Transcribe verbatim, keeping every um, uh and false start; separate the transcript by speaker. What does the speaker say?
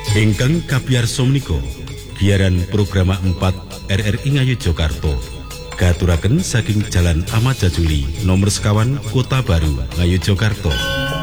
Speaker 1: Ingkang kapiyarsa menika giaran program empat R R I Ngayogyakarta katuraken saking Jalan Ahmad Jajuli nomor sekawan Kota Baru Ngayogyakarta.